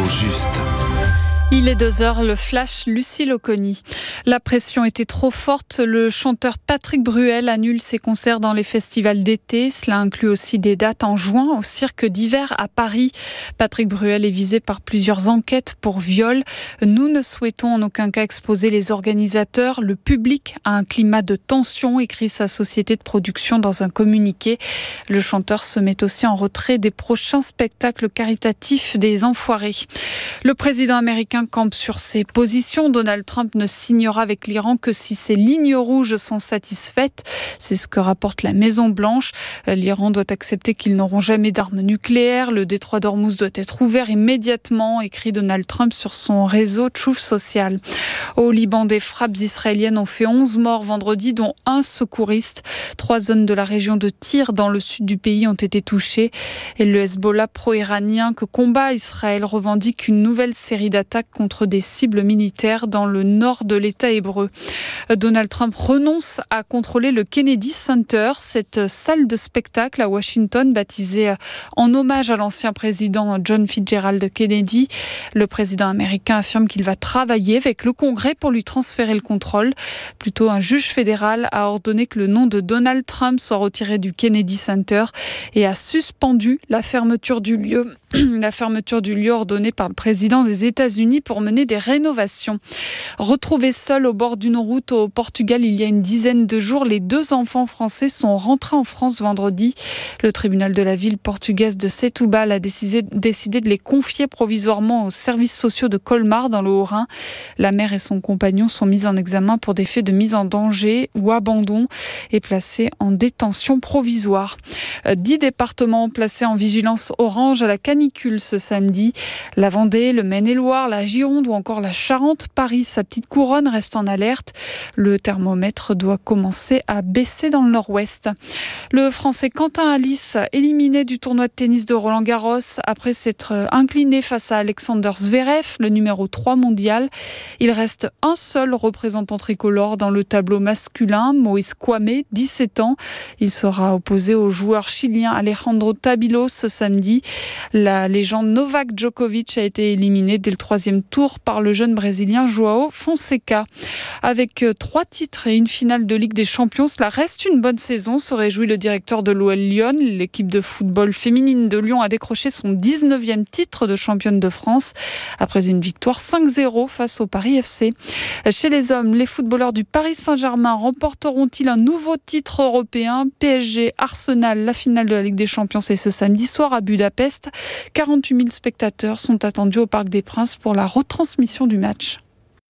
juste. Il est 2h, le flash, Lucille Oconi. La pression était trop forte. Le chanteur Patrick Bruel annule ses concerts dans les festivals d'été. Cela inclut aussi des dates en juin au Cirque d'hiver à Paris. Patrick Bruel est visé par plusieurs enquêtes pour viol. Nous ne souhaitons en aucun cas exposer les organisateurs. Le public a un climat de tension, écrit sa société de production dans un communiqué. Le chanteur se met aussi en retrait des prochains spectacles caritatifs des Enfoirés. Le président américain campe sur ses positions. Donald Trump ne signera avec l'Iran que si ses lignes rouges sont satisfaites. C'est ce que rapporte la Maison-Blanche. L'Iran doit accepter qu'ils n'auront jamais d'armes nucléaires. Le détroit d'Ormuz doit être ouvert immédiatement, écrit Donald Trump sur son réseau Truth Social. Au Liban, des frappes israéliennes ont fait 11 morts vendredi, dont un secouriste. 3 zones de la région de Tyr, dans le sud du pays, ont été touchées. Et le Hezbollah pro-iranien que combat Israël revendique une nouvelle série d'attaques contre des cibles militaires dans le nord de l'État hébreu. Donald Trump renonce à contrôler le Kennedy Center, cette salle de spectacle à Washington baptisée en hommage à l'ancien président John Fitzgerald Kennedy. Le président américain affirme qu'il va travailler avec le Congrès pour lui transférer le contrôle. Plutôt, un juge fédéral a ordonné que le nom de Donald Trump soit retiré du Kennedy Center et a suspendu la fermeture du lieu. La fermeture du lieu ordonnée par le président des États-Unis pour mener des rénovations. Retrouvés seuls au bord d'une route au Portugal il y a une dizaine de jours, les 2 enfants français sont rentrés en France vendredi. Le tribunal de la ville portugaise de Setúbal a décidé de les confier provisoirement aux services sociaux de Colmar dans le Haut-Rhin. La mère et son compagnon sont mis en examen pour des faits de mise en danger ou abandon et placés en détention provisoire. 10 départements placés en vigilance orange à la canicule ce samedi. La Vendée, le Maine-et-Loire, la Gironde ou encore la Charente. Paris, sa petite couronne, reste en alerte. Le thermomètre doit commencer à baisser dans le nord-ouest. Le Français Quentin Halys, éliminé du tournoi de tennis de Roland-Garros après s'être incliné face à Alexander Zverev, le numéro 3 mondial. Il reste un seul représentant tricolore dans le tableau masculin, Moïse Kouamé, 17 ans. Il sera opposé au joueur chilien Alejandro Tabilo ce samedi. La légende Novak Djokovic a été éliminé dès le 3e tour par le jeune brésilien João Fonseca. Avec 3 titres et une finale de Ligue des Champions, cela reste une bonne saison, se réjouit le directeur de l'OL Lyon. L'équipe de football féminine de Lyon a décroché son 19e titre de championne de France après une victoire 5-0 face au Paris FC. Chez les hommes, les footballeurs du Paris Saint-Germain remporteront-ils un nouveau titre européen? PSG, Arsenal, la finale de la Ligue des Champions, c'est ce samedi soir à Budapest. 48 000 spectateurs sont attendus au Parc des Princes pour la retransmission du match.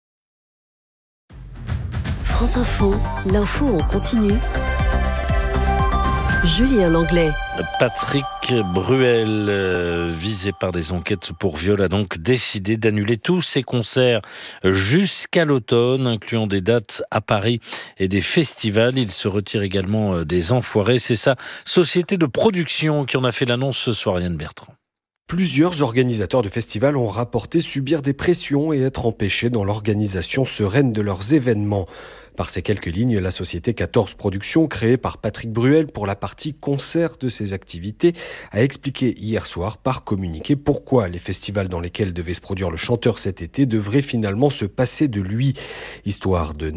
France Info, l'info en continu. Julien Langlais. Patrick Bruel, visé par des enquêtes pour viol, a donc décidé d'annuler tous ses concerts jusqu'à l'automne, incluant des dates à Paris et des festivals. Il se retire également des Enfoirés. C'est sa société de production qui en a fait l'annonce ce soir, Yann Bertrand. Plusieurs organisateurs de festivals ont rapporté subir des pressions et être empêchés dans l'organisation sereine de leurs événements. Par ces quelques lignes, la société 14 Productions, créée par Patrick Bruel pour la partie concert de ses activités, a expliqué hier soir par communiqué pourquoi les festivals dans lesquels devait se produire le chanteur cet été devraient finalement se passer de lui, histoire de